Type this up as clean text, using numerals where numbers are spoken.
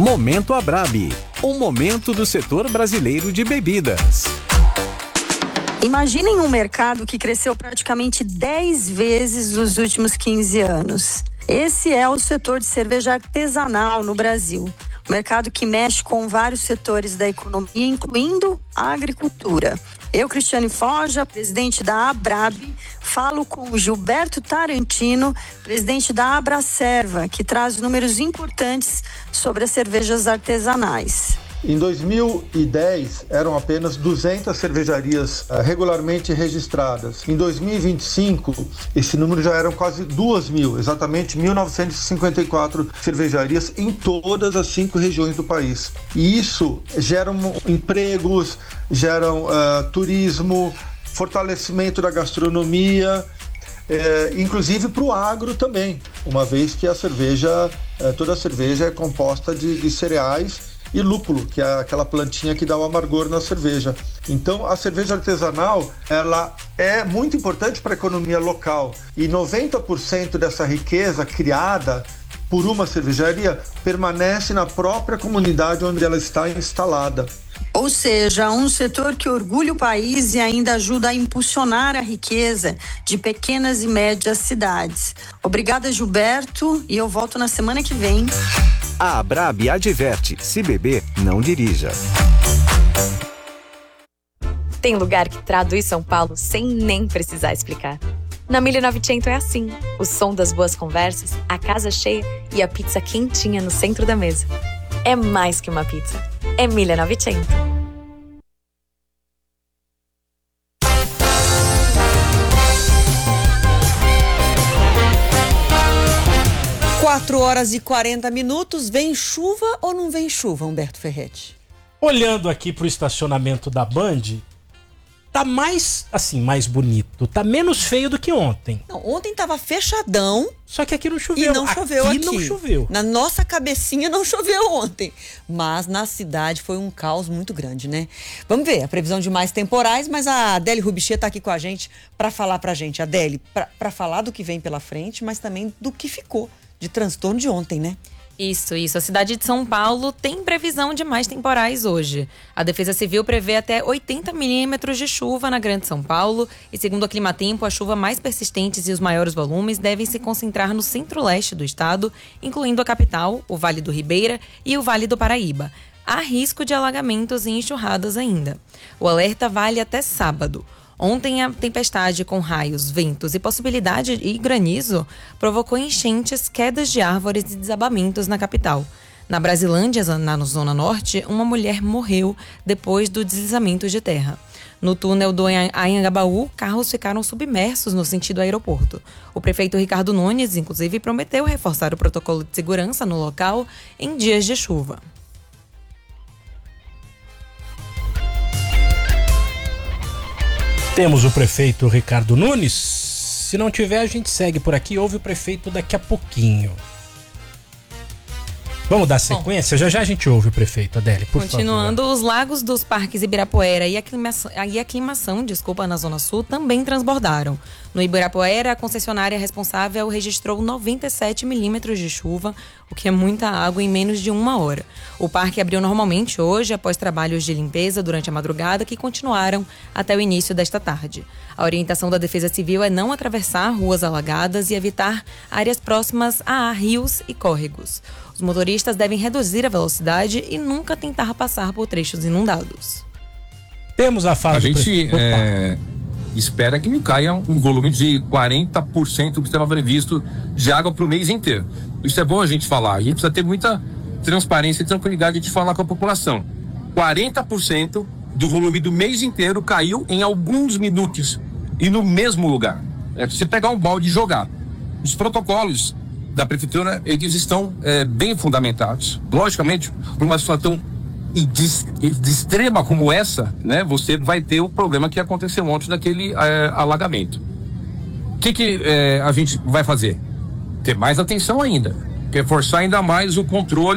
Momento Abrabi, um momento do setor brasileiro de bebidas. Imaginem um mercado que cresceu praticamente 10 vezes nos últimos 15 anos. Esse é o setor de cerveja artesanal no Brasil. Um mercado que mexe com vários setores da economia, incluindo a agricultura. Eu, Cristiane Forja, presidente da Abrabi, falo com o Gilberto Tarantino, presidente da Abracerva, que traz números importantes sobre as cervejas artesanais. Em 2010, eram apenas 200 cervejarias regularmente registradas. Em 2025, esse número já eram quase 2.000, exatamente 1.954 cervejarias em todas as 5 regiões do país. E isso gera empregos, geram turismo, fortalecimento da gastronomia, inclusive para o agro também, uma vez que a cerveja, toda a cerveja é composta de cereais e lúpulo, que é aquela plantinha que dá o amargor na cerveja. Então, a cerveja artesanal, ela é muito importante para a economia local. E 90% dessa riqueza criada por uma cervejaria permanece na própria comunidade onde ela está instalada. Ou seja, um setor que orgulha o país e ainda ajuda a impulsionar a riqueza de pequenas e médias cidades. Obrigada, Gilberto, e eu volto na semana que vem. A Abrabi adverte: se beber, não dirija. Tem lugar que traduz São Paulo sem nem precisar explicar. Na 1900 é assim: o som das boas conversas, a casa cheia e a pizza quentinha no centro da mesa. É mais que uma pizza, é 1900. 4h40. Vem chuva ou não vem chuva, Humberto Ferretti? Olhando aqui pro estacionamento da Band, tá mais bonito, tá menos feio do que ontem. Não, ontem tava fechadão. Só que aqui não choveu. E não choveu aqui. Não choveu. Na nossa cabecinha não choveu ontem. Mas na cidade foi um caos muito grande, né? Vamos ver a previsão de mais temporais, mas a Adélie Rubichê tá aqui com a gente para falar pra gente. Adélie, pra falar do que vem pela frente, mas também do que ficou de transtorno de ontem, né? Isso. A cidade de São Paulo tem previsão de mais temporais hoje. A Defesa Civil prevê até 80 milímetros de chuva na Grande São Paulo e, segundo a Climatempo, as chuvas mais persistentes e os maiores volumes devem se concentrar no centro-leste do estado, incluindo a capital, o Vale do Ribeira e o Vale do Paraíba. Há risco de alagamentos e enxurradas ainda. O alerta vale até sábado. Ontem, a tempestade com raios, ventos e possibilidade de granizo provocou enchentes, quedas de árvores e desabamentos na capital. Na Brasilândia, na Zona Norte, uma mulher morreu depois do deslizamento de terra. No túnel do Anhangabaú, carros ficaram submersos no sentido aeroporto. O prefeito Ricardo Nunes, inclusive, prometeu reforçar o protocolo de segurança no local em dias de chuva. Temos o prefeito Ricardo Nunes. Se não tiver, a gente segue por aqui. Ouve o prefeito daqui a pouquinho. Vamos dar sequência? Já a gente ouve o prefeito, Adélie, por Continuando, favor. Os lagos dos parques Ibirapuera e aclimação, na Zona Sul também transbordaram. No Ibirapuera, a concessionária responsável registrou 97 milímetros de chuva, o que é muita água em menos de 1 hora. O parque abriu normalmente hoje, após trabalhos de limpeza durante a madrugada, que continuaram até o início desta tarde. A orientação da Defesa Civil é não atravessar ruas alagadas e evitar áreas próximas a rios e córregos. Os motoristas devem reduzir a velocidade e nunca tentar passar por trechos inundados. Temos a fala. A gente espera que não caia um volume de 40% do que estava previsto de água para o mês inteiro. Isso é bom a gente falar. A gente precisa ter muita transparência e tranquilidade de falar com a população. 40% do volume do mês inteiro caiu em alguns minutos e no mesmo lugar. É você pegar um balde e jogar. Os protocolos da prefeitura, eles estão bem fundamentados. Logicamente, por uma situação de extrema como essa, né, você vai ter o problema que aconteceu ontem daquele alagamento. O que a gente vai fazer? Ter mais atenção ainda, reforçar ainda mais o controle